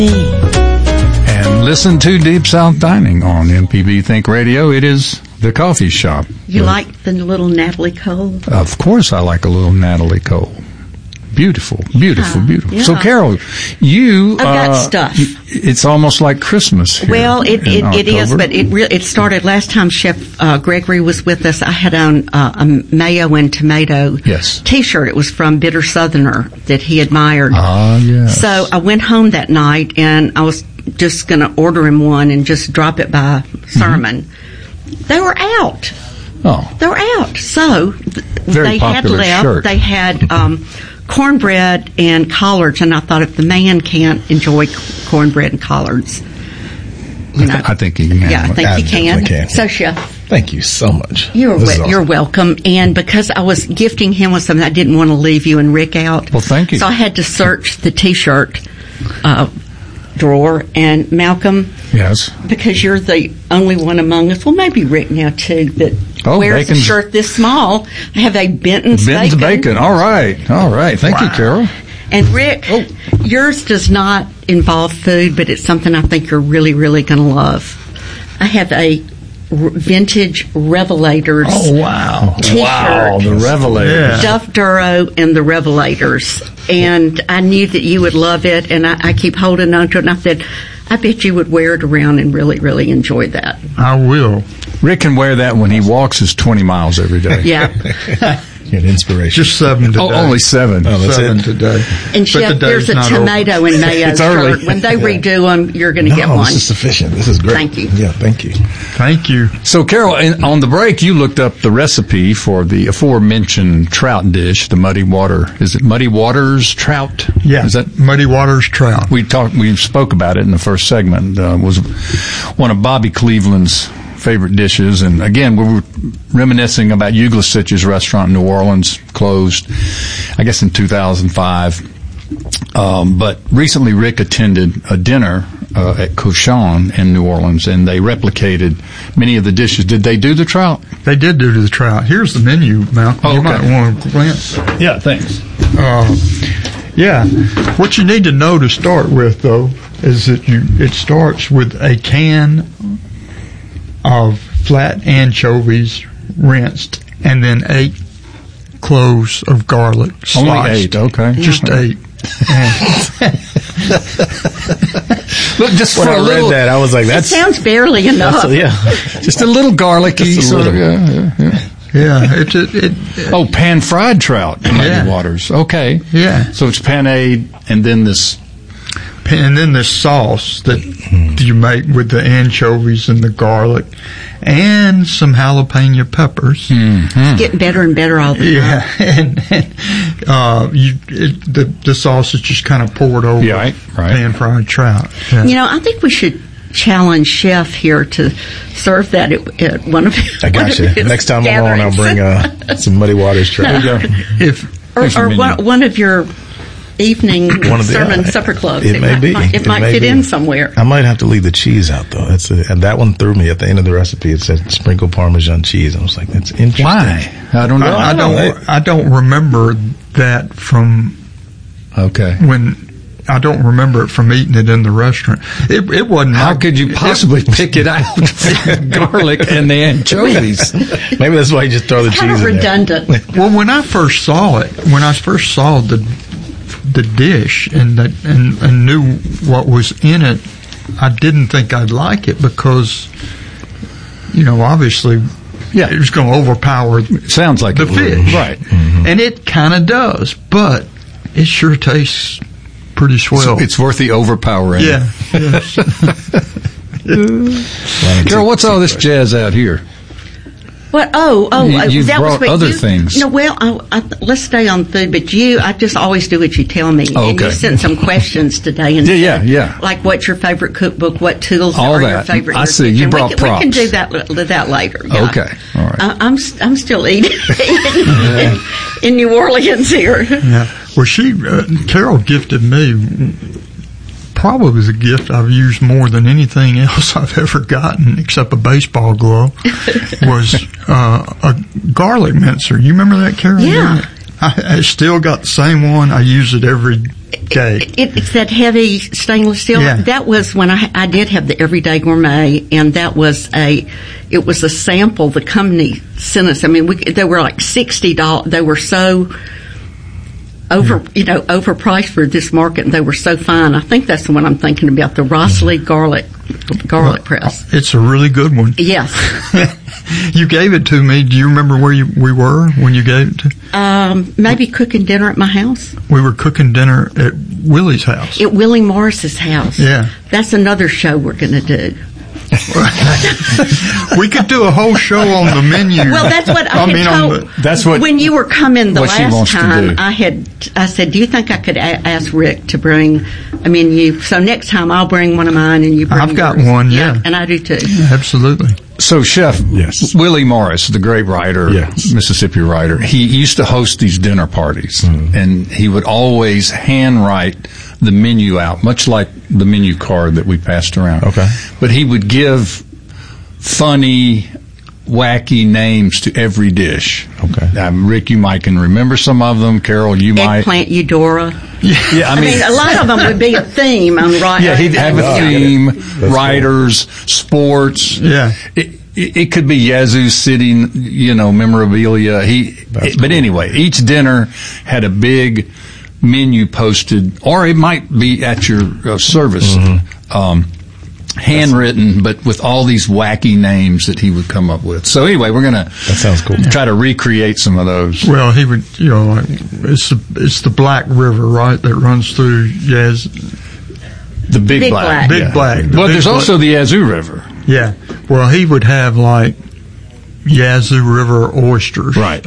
And listen to Deep South Dining on MPB Think Radio. It is the coffee shop. You like the little Natalie Cole? Of course I like a little Natalie Cole. Beautiful, beautiful, beautiful. Yeah. So, Carol, I've got stuff. It's almost like Christmas here. Well, it is, but it started last time Chef Gregory was with us. I had on a mayo and tomato T-shirt. It was from Bitter Southerner that he admired. Ah, yes. So I went home that night, and I was just going to order him one and just drop it by sermon. Mm-hmm. They were out. Oh. They were out. So Very they had popular left. shirt. They had cornbread and collards, and I thought if the man can't enjoy cornbread and collards, I think he can. Yeah, I think he can. So, Chef, thank you so much. You're welcome. And because I was gifting him with something, I didn't want to leave you and Rick out. Well, thank you. So I had to search the T-shirt drawer, and Malcolm. Yes. Because you're the only one among us. Well, maybe Rick now too, that wears a shirt this small. I have a Benton's bacon. All right. Thank you, Carol. And Rick, yours does not involve food, but it's something I think you're really, really going to love. I have a vintage Revelators. Oh, wow. T-shirt. Wow, the Revelators. Duff Duro and the Revelators. And I knew that you would love it, and I keep holding on to it, and I said, I bet you would wear it around and really, really enjoy that. I will. Rick can wear that when he walks his 20 miles every day. Yeah. An inspiration. Just 7 today. Oh, only 7. Oh, that's 7 today. And Chef, there's a tomato and mayo shirt. When they redo them, you're going to get one. This is sufficient. This is great. Thank you. Yeah, thank you. Thank you. So, Carol, on the break, you looked up the recipe for the aforementioned trout dish, the Muddy Water. Is it Muddy Waters trout? Yeah. Is that Muddy Waters trout? We spoke about it in the first segment. Was one of Bobby Cleveland's favorite dishes, and again we were reminiscing about Uglasich's restaurant in New Orleans, closed I guess in 2005, but recently Rick attended a dinner at Cochon in New Orleans, and they replicated many of the dishes. Did they do the trout? They did do the trout. Here's the menu, Malcolm. You might want to glance. Yeah, thanks. Yeah, what you need to know to start with, though, is that it starts with a can of flat anchovies rinsed, and then 8 cloves of garlic sliced. Only 8, okay. Just 8. Look, just when for I read that, I was like, that sounds barely enough. Just a little garlicky sort of. Yeah. Pan-fried trout in Muddy Waters. Okay. Yeah. So it's panade, and then this sauce that you make with the anchovies and the garlic and some jalapeno peppers. Mm-hmm. It's getting better and better all the time. Yeah, and the sauce is just kind of poured over pan-fried trout. Yeah. I think we should challenge Chef here to serve that at one of his. I got you. Next time I'm on, I'll bring some Muddy Waters trout. Or one of your evening sermon supper clubs. It may be. It might fit in somewhere. I might have to leave the cheese out, though. And that one threw me at the end of the recipe. It said sprinkle Parmesan cheese. I was like, that's interesting. Why? I don't know. I don't remember that from when I don't remember it from eating it in the restaurant. It wasn't. How could you possibly pick it out? Garlic and the anchovies. Maybe that's why you just throw the cheese in there. Redundant. Well, when I first saw the dish and knew what was in it, I didn't think I'd like it because, obviously, it was going to overpower. Sounds like the fish, right? Mm-hmm. And it kind of does, but it sure tastes pretty swell. It's worth the overpowering. Yeah. Yes. Carol, what's all this jazz out here? What? You've that brought was other things. Let's stay on food, but I just always do what you tell me. Oh, okay. And you sent some questions today. And yeah. Like, what's your favorite cookbook? What tools are your favorite? I see. You brought props. We can do that later. Yeah. Okay. All right. I'm still eating in New Orleans here. Yeah. Well, Carol gifted me probably the gift I've used more than anything else I've ever gotten, except a baseball glove, was a garlic mincer. You remember that, Carol? Yeah. I still got the same one. I use it every day. It's that heavy stainless steel. Yeah. That was when I did have the Everyday Gourmet, and it was a sample the company sent us. I mean, they were like $60. They were so overpriced for this market, and they were so fine. I think that's the one I'm thinking about, the Rossley garlic press. It's a really good one. Yes. You gave it to me. Do you remember where we were when you gave it to? Maybe cooking dinner at my house. We were cooking dinner at Willie's house. At Willie Morris's house. Yeah. That's another show we're going to do. We could do a whole show on the menu. Well, that's what that's what when you were coming the last time. I said, do you think I could ask Rick to bring a menu? So next time I'll bring one of mine, and you bring I've got yours. one, yeah, and I do too. Yeah, absolutely. So, Chef, yes. Willie Morris, the great writer, yes. Mississippi writer, he used to host these dinner parties, and he would always handwrite the menu out, much like the menu card that we passed around. Okay. But he would give funny, wacky names to every dish. Okay. Rick, you might can remember some of them. Carol, you might. Eggplant Eudora. Yeah, I mean, a lot of them would be a theme on right. Yeah, he'd have a theme, writers, sports. Yeah. It could be Yazoo City, memorabilia. But anyway, each dinner had a big menu posted, or it might be at your service, handwritten, but with all these wacky names that he would come up with. So anyway, we're gonna that sounds cool. Try to recreate some of those. Well, he would, it's the Black River, right, that runs through the Big Black. Big Black. Well, there's also the Yazoo River. Yeah. Well, he would have like Yazoo River oysters, right?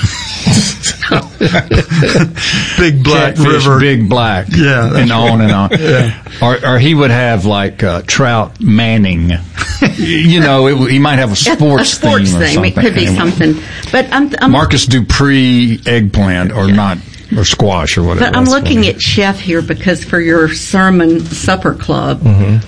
Big Black Catfish, River, Big Black, yeah, and on and on. Yeah. Or he would have like trout Manning. He might have a sports theme or something. It could be something. But I'm Marcus Dupree eggplant or not. Or squash or whatever. But I'm looking at Chef here because for your sermon supper club,